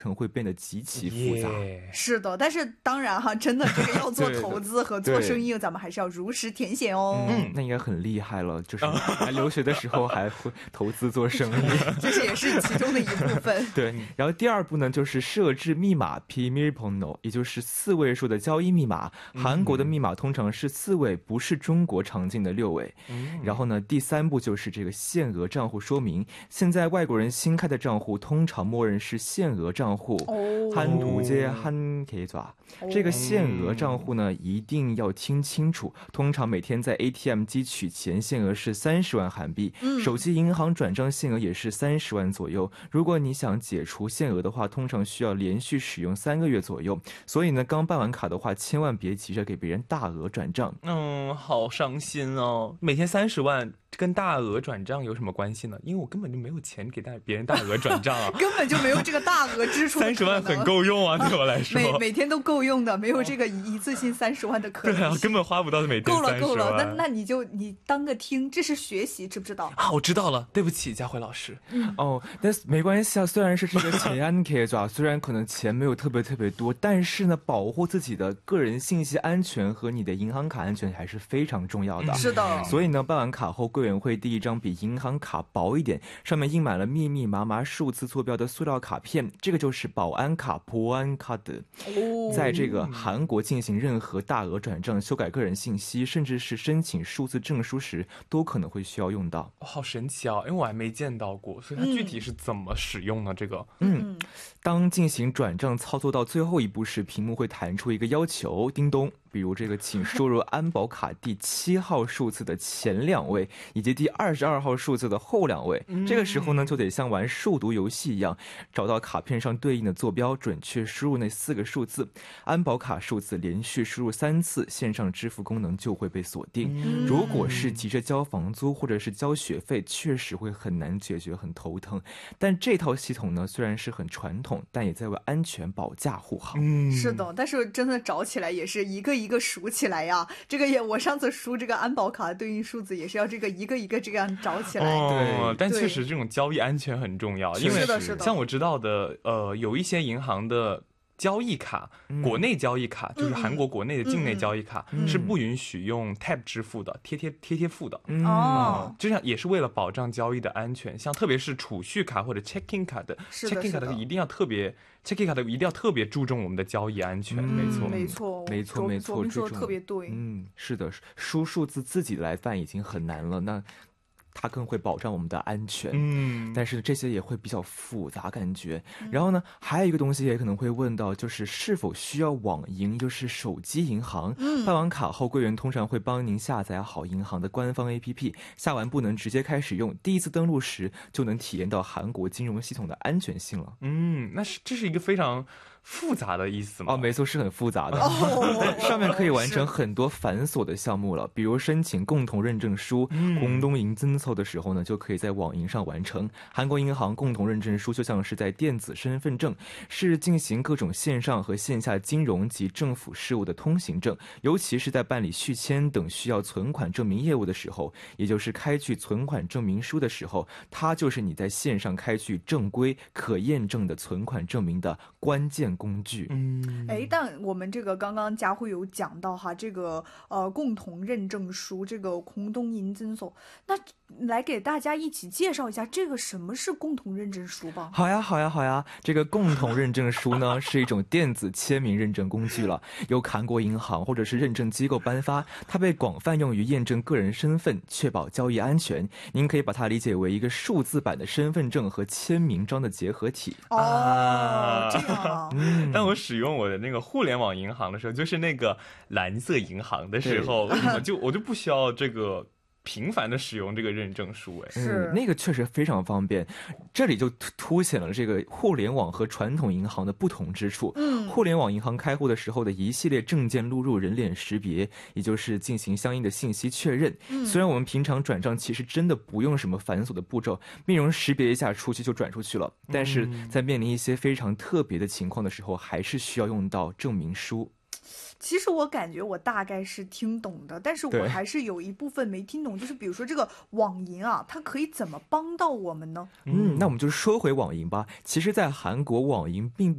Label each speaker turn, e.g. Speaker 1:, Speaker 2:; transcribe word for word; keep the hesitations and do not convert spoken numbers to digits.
Speaker 1: 程会变得极其复杂。
Speaker 2: 是的，但是当然哈，真的这个要做投资和做生意，咱们还是要如实填写哦。
Speaker 1: 嗯，那应该很厉害了，就是来留学的时候还会投资做生意，
Speaker 2: 这也是其中的一部分。
Speaker 1: 对，然后第二步呢，就是设置密码 비밀번호， 也就是四位数的交易密码。韩国的密码通常是四位，不是中国常见的六位。然后呢，第三步就是这个限额账户说明。现在外国人新开的账户通常默认是限额账户，한도제한계좌。这个限额账户呢，一定要听清楚。通常每天在 A T M 机取钱限额是三十万韩币，手机银行转账限额也是三十万左右。如果你想解除限额的话，通常需要连续使用三个月左右。所以呢，刚办完卡的话，千万别急着给别人大额转账。
Speaker 3: 嗯，好伤心哦！每天三十万。跟大额转账有什么关系呢？因为我根本就没有钱给大别人大额转账啊，
Speaker 2: 根本就没有这个大额支出。
Speaker 3: 三十万很够用啊，对我来说，
Speaker 2: 每每天都够用的，没有这个一次性三十万的可能性。
Speaker 3: 对啊，根本花不到每天三十万。
Speaker 2: 够了够了，那那你就你当个听，这是学习，知不知道？
Speaker 3: 啊，我知道了，对不起，佳慧老师。
Speaker 1: 嗯、哦，但是没关系啊，虽然是这个钱可以抓，虽然可能钱没有特别特别多，但是呢，保护自己的个人信息安全和你的银行卡安全还是非常重要的。
Speaker 2: 是的，
Speaker 1: 所以呢，办完卡后，柜员会递一张比银行卡薄一点，上面印满了密密麻麻数字坐标的塑料卡片，这个就是保安卡보안卡的。在这个韩国进行任何大额转账、修改个人信息，甚至是申请数字证书时，都可能会需要用到。
Speaker 3: 哦、好神奇啊！因为我还没见到过，所以它具体是怎么使用呢？这个，
Speaker 1: 嗯，当进行转账操作到最后一步时，屏幕会弹出一个要求，叮咚。比如这个，请输入安保卡第七号数字的前两位，以及第二十二号数字的后两位。这个时候呢，就得像玩数独游戏一样，找到卡片上对应的坐标，准确输入那四个数字。安保卡数字连续输入三次，线上支付功能就会被锁定。如果是急着交房租或者是交学费，确实会很难解决，很头疼。但这套系统呢，虽然是很传统，但也在为安全保驾护航。
Speaker 2: 嗯，是的，但是真的找起来也是一个一个数起来呀。这个也，我上次输这个安保卡的对应数字也是要这个一个一个这样找起来。
Speaker 3: 哦、对，但确实这种交易安全很重要，因为像我知道的，呃，有一些银行的交易卡、嗯、国内交易卡就是韩国国内的境内交易卡、嗯、是不允许用 tap 支付的，贴贴贴贴付的。
Speaker 2: 哦、
Speaker 3: 嗯，这样也是为了保障交易的安全，像特别是储蓄卡或者 checking 卡的 checking 卡的一定要特别 checking 卡的一定要特别注重我们的交易安全。嗯、没错
Speaker 2: 没错
Speaker 1: 没错没错，
Speaker 2: 说的特别对。
Speaker 1: 嗯，是的，输数字自己来办已经很难了，那它更会保障我们的安全。嗯，但是这些也会比较复杂感觉。然后呢，还有一个东西也可能会问到，就是是否需要网银，就是手机银行。嗯，办完卡后，柜员通常会帮您下载好银行的官方 A P P， 下完不能直接开始用，第一次登录时就能体验到韩国金融系统的安全性了。
Speaker 3: 嗯，那是这是一个非常复杂的意思吗？
Speaker 1: 哦，没错，是很复杂的。哦、上面可以完成很多繁琐的项目了，比如申请共同认证书、공동인증서的时候呢，就可以在网银上完成。韩国银行共同认证书就像是在电子身份证，是进行各种线上和线下金融及政府事务的通行证，尤其是在办理续签等需要存款证明业务的时候，也就是开具存款证明书的时候，它就是你在线上开具正规可验证的存款证明的关键工具。
Speaker 2: 嗯，哎，但我们这个刚刚佳慧有讲到哈，这个呃共同认证书，这个공동 인증서，那来给大家一起介绍一下这个什么是共同认证书吧。
Speaker 1: 好呀好呀好呀，这个共同认证书呢是一种电子签名认证工具了，由韩国银行或者是认证机构颁发，它被广泛用于验证个人身份，确保交易安全。您可以把它理解为一个数字版的身份证和签名章的结合体。
Speaker 2: 哦，这样。
Speaker 3: 嗯，当我使用我的那个互联网银行的时候，就是那个蓝色银行的时候，我就我就不需要这个频繁的使用这个认证书。哎，
Speaker 1: 是、嗯、那个确实非常方便。这里就凸显了这个互联网和传统银行的不同之处。嗯，互联网银行开户的时候的一系列证件录入人脸识别，也就是进行相应的信息确认。嗯，虽然我们平常转账其实真的不用什么繁琐的步骤，面容识别一下出去就转出去了，但是在面临一些非常特别的情况的时候，还是需要用到证明书。
Speaker 2: 其实我感觉我大概是听懂的，但是我还是有一部分没听懂，就是比如说这个网银啊，它可以怎么帮到我们呢？
Speaker 1: 嗯，那我们就说回网银吧。其实在韩国，网银并不